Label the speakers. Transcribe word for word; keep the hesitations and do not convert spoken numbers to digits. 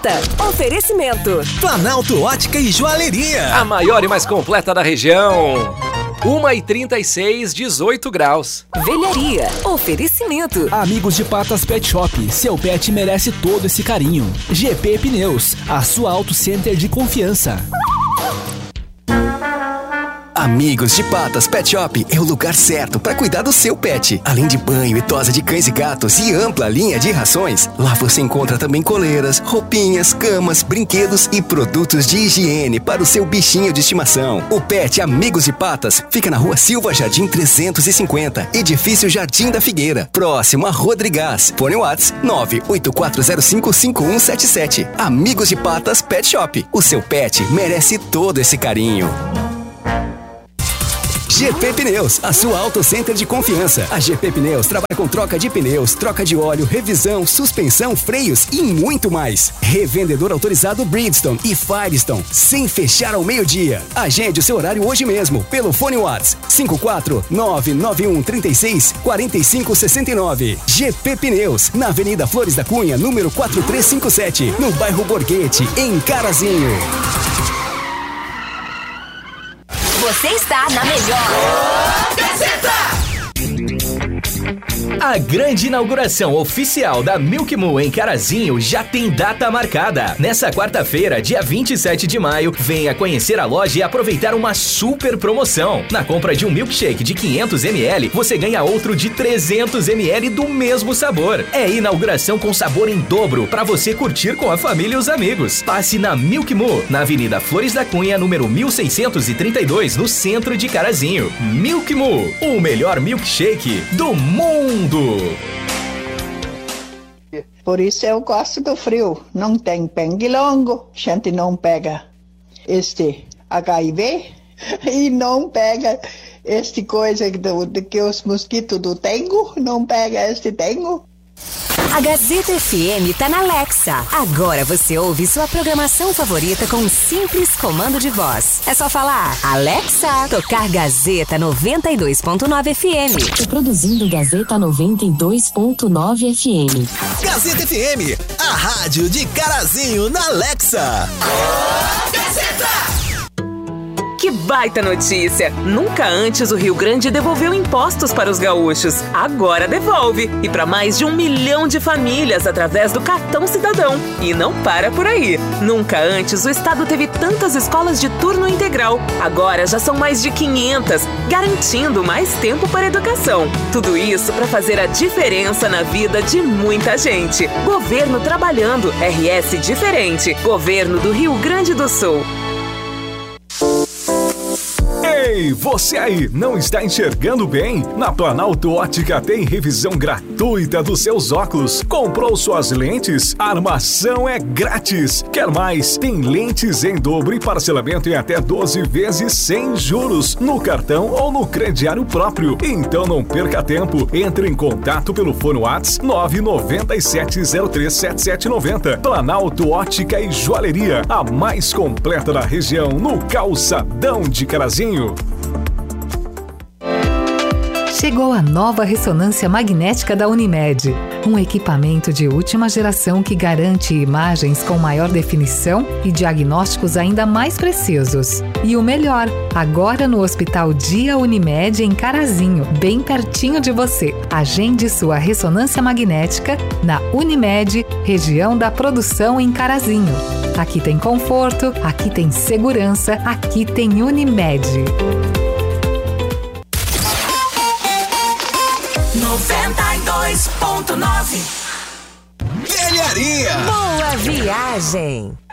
Speaker 1: oferta. Oferecimento.
Speaker 2: Planalto Ótica e Joalheria.
Speaker 3: A maior e mais completa da região. uma e trinta e seis, dezoito graus.
Speaker 1: Velharia. Oferecimento.
Speaker 4: Amigos de Patas Pet Shop. Seu pet merece todo esse carinho. G P Pneus. A sua Auto Center de confiança.
Speaker 2: Amigos de Patas Pet Shop é o lugar certo para cuidar do seu pet. Além de banho e tosa de cães e gatos e ampla linha de rações, lá você encontra também coleiras, roupinhas, camas, brinquedos e produtos de higiene para o seu bichinho de estimação. O Pet Amigos de Patas fica na Rua Silva Jardim trezentos e cinquenta, Edifício Jardim da Figueira, próximo a Rodrigás. Fone Whats nove oito quatro zero cinco cinco um sete sete. Amigos de Patas Pet Shop. O seu pet merece todo esse carinho. G P Pneus, a sua Auto Center de confiança. A G P Pneus trabalha com troca de pneus, troca de óleo, revisão, suspensão, freios e muito mais. Revendedor autorizado Bridgestone e Firestone, sem fechar ao meio-dia. Agende o seu horário hoje mesmo, pelo fone Whats cinco quatro nove nove um três seis quatro cinco seis nove. G P Pneus, na Avenida Flores da Cunha, número quatro três cinco sete, no bairro Borghetti, em Carazinho.
Speaker 1: Você está na melhor.
Speaker 5: Gazeta! A grande inauguração oficial da Milk Moo em Carazinho já tem data marcada. Nessa quarta-feira, dia vinte e sete de maio, venha conhecer a loja e aproveitar uma super promoção. Na compra de um milkshake de quinhentos mililitros, você ganha outro de trezentos mililitros do mesmo sabor. É inauguração com sabor em dobro para você curtir com a família e os amigos. Passe na Milk Moo, na Avenida Flores da Cunha, número mil seiscentos e trinta e dois, no centro de Carazinho. Milk Moo, o melhor milkshake do mundo.
Speaker 6: Por isso eu gosto do frio. Não tem penguilongo, a gente não pega este H I V e não pega este coisa do, do que os mosquitos do dengue, não pega este dengue.
Speaker 1: A Gazeta F M tá na Alexa. Agora você ouve sua programação favorita com um simples comando de voz. É só falar: Alexa, tocar Gazeta noventa e dois ponto nove F M.
Speaker 7: Produzindo Gazeta noventa e dois ponto nove F M.
Speaker 2: Gazeta F M, a rádio de Carazinho na Alexa.
Speaker 5: Oh, Gazeta!
Speaker 8: Que baita notícia! Nunca antes o Rio Grande devolveu impostos para os gaúchos. Agora devolve! E para mais de um milhão de famílias através do Cartão Cidadão. E não para por aí! Nunca antes o estado teve tantas escolas de turno integral. Agora já são mais de quinhentas, garantindo mais tempo para a educação. Tudo isso para fazer a diferença na vida de muita gente. Governo trabalhando, R S diferente. Governo do Rio Grande do Sul.
Speaker 9: Ei, você aí, não está enxergando bem? Na Planalto Ótica tem revisão gratuita dos seus óculos. Comprou suas lentes? A armação é grátis. Quer mais? Tem lentes em dobro e parcelamento em até doze vezes sem juros, no cartão ou no crediário próprio. Então não perca tempo. Entre em contato pelo fone Whats nove nove sete zero três sete sete nove zero. Planalto Ótica e Joalheria, a mais completa da região, no calçadão de Carazinho.
Speaker 10: Chegou a nova ressonância magnética da Unimed, um equipamento de última geração que garante imagens com maior definição e diagnósticos ainda mais precisos. E o melhor, agora no Hospital Dia Unimed em Carazinho, bem pertinho de você. Agende sua ressonância magnética na Unimed, região da produção em Carazinho. Aqui tem conforto, aqui tem segurança, aqui tem Unimed.
Speaker 5: noventa e dois ponto nove.
Speaker 2: Velharia.
Speaker 1: Boa viagem.